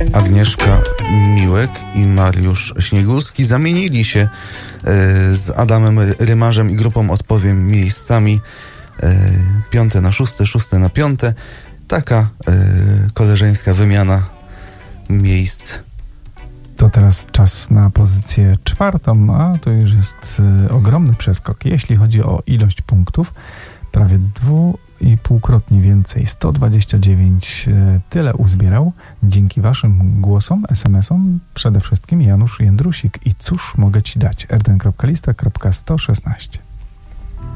Agnieszka Miłek i Mariusz Śniegulski zamienili się z Adamem Rymarzem i grupą Odpowiem miejscami. 5 na 6, 6 na 5. Taka koleżeńska wymiana miejsc. To teraz czas na pozycję 4, a to już jest ogromny przeskok. Jeśli chodzi o ilość punktów, prawie 2,5-krotnie więcej, 129. Tyle uzbierał dzięki waszym głosom, SMS-om, przede wszystkim Janusz Jędrusik. I cóż mogę ci dać? rtn.lista.116